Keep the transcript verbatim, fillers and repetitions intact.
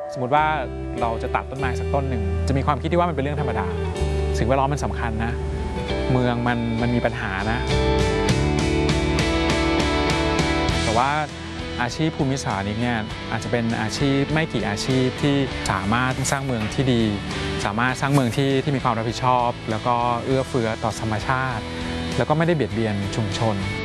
สมมติว่าเราจะตัดต้นไม้สักต้นหนึ่งจะมีความคิดที่ว่ามันเป็นเรื่องธรรมดาสิ่งแวดล้อมมันสำคัญนะเมืองมันมันมีปัญหานะแต่ว่าอาชีพภูมิศาสตร์นี้เนี่ยอาจจะเป็นอาชีพไม่กี่อาชีพที่สามารถสร้างเมืองที่ดีสามารถสร้างเมืองที่ที่มีความรับผิดชอบแล้วก็เอื้อเฟื้อต่อธรรมชาติแล้วก็ไม่ได้เบียดเบียนชุมชน